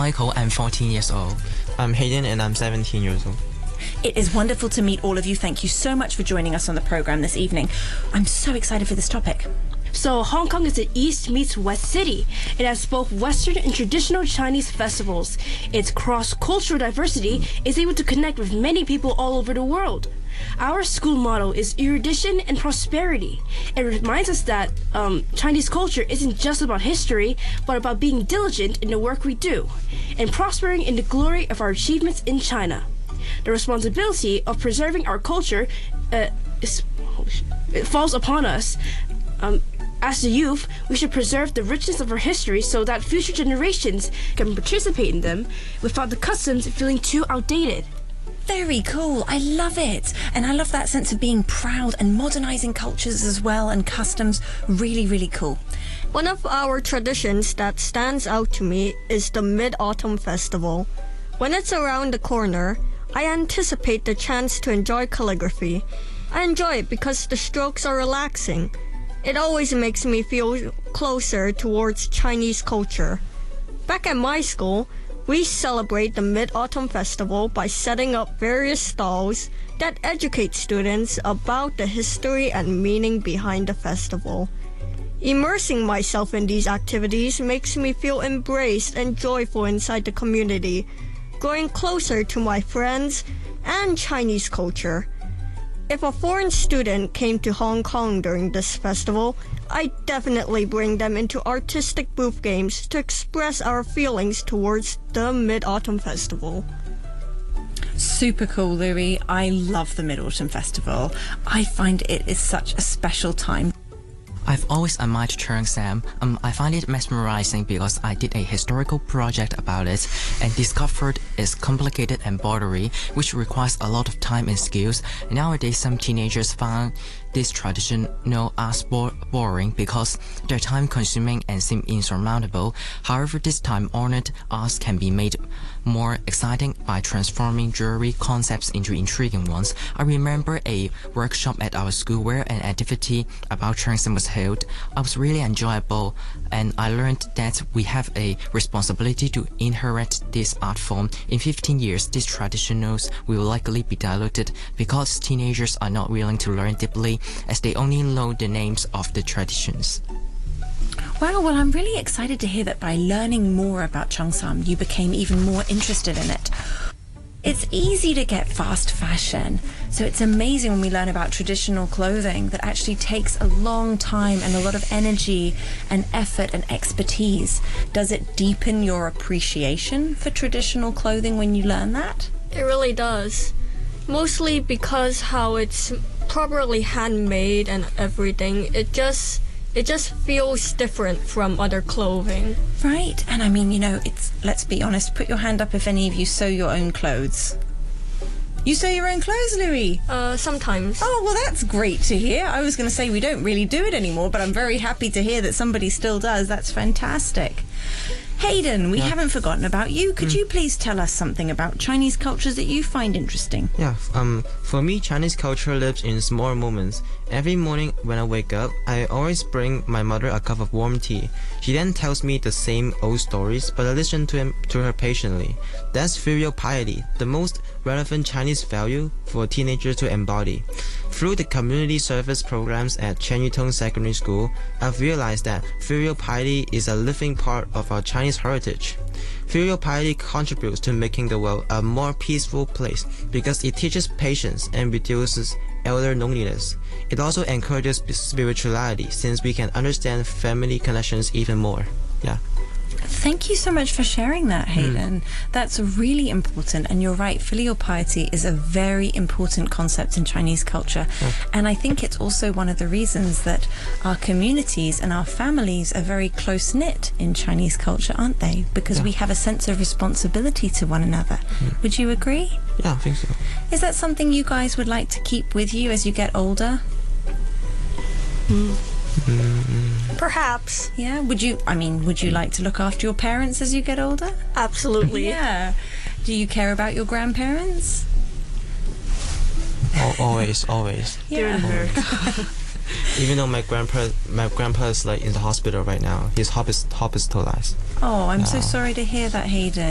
Michael, I'm 14 years old. I'm Hayden and I'm 17 years old. It is wonderful to meet all of you. Thank you so much for joining us on the program this evening. I'm so excited for this topic. So Hong Kong is an East meets West city. It has both Western and traditional Chinese festivals. Its cross-cultural diversity is able to connect with many people all over the world. Our school motto is erudition and prosperity. It reminds us that Chinese culture isn't just about history, but about being diligent in the work we do and prospering in the glory of our achievements in China. The responsibility of preserving our culture it falls upon us. As the youth, we should preserve the richness of our history so that future generations can participate in them without the customs feeling too outdated. Very cool. I love it. And I love that sense of being proud and modernizing cultures as well and customs. Really, really cool. One of our traditions that stands out to me is the Mid-Autumn Festival. When it's around the corner, I anticipate the chance to enjoy calligraphy. I enjoy it because the strokes are relaxing. It always makes me feel closer towards Chinese culture. Back at my school, we celebrate the Mid-Autumn Festival by setting up various stalls that educate students about the history and meaning behind the festival. Immersing myself in these activities makes me feel embraced and joyful inside the community, growing closer to my friends and Chinese culture. If a foreign student came to Hong Kong during this festival, I definitely bring them into artistic booth games to express our feelings towards the Mid-Autumn Festival. Super cool, Louis. I love the Mid-Autumn Festival. I find it is such a special time. I've always admired Cheongsam. I find it mesmerizing because I did a historical project about it and discovered its complicated embroidery, which requires a lot of time and skills. Nowadays, some teenagers find this traditional art boring because they're time-consuming and seem insurmountable. However, this time-honored arts can be made more exciting by transforming jewelry concepts into intriguing ones. I remember a workshop at our school where an activity about Cheongsam was held. It was really enjoyable, and I learned that we have a responsibility to inherit this art form. In 15 years, these traditionals will likely be diluted because teenagers are not willing to learn deeply, as they only know the names of the traditions. Wow, well, I'm really excited to hear that by learning more about Cheongsam, you became even more interested in it. It's easy to get fast fashion, so it's amazing when we learn about traditional clothing that actually takes a long time and a lot of energy and effort and expertise. Does it deepen your appreciation for traditional clothing when you learn that? It really does. Mostly because how it's properly handmade and everything. It just feels different from other clothing. Right, and I mean, you know, let's be honest, put your hand up if any of you sew your own clothes. You sew your own clothes, Louis? Sometimes. Oh, well, that's great to hear. I was going to say we don't really do it anymore, but I'm very happy to hear that somebody still does. That's fantastic. Hayden, we haven't forgotten about you. Could you please tell us something about Chinese cultures that you find interesting? Yeah, for me, Chinese culture lives in small moments. Every morning when I wake up, I always bring my mother a cup of warm tea. She then tells me the same old stories, but I listen to her patiently. That's filial piety, the most relevant Chinese value for teenagers to embody. Through the community service programs at Chen Yutong Secondary School, I've realized that filial piety is a living part of our Chinese heritage. Filial piety contributes to making the world a more peaceful place because it teaches patience and reduces elder loneliness. It also encourages spirituality since we can understand family connections even more. Yeah. Thank you so much for sharing that, Hayden. That's really important, and you're right, filial piety is a very important concept in Chinese culture, and I think it's also one of the reasons that our communities and our families are very close-knit in Chinese culture, aren't they? Because we have a sense of responsibility to one another. Would you agree? Yeah, I think so. Is that something you guys would like to keep with you as you get older? Perhaps. Yeah, would you like to look after your parents as you get older? Absolutely. Yeah. Do you care about your grandparents? Always. Yeah. Even though my grandpa is like in the hospital right now. He's hospitalized. Oh, I'm so sorry to hear that, Hayden.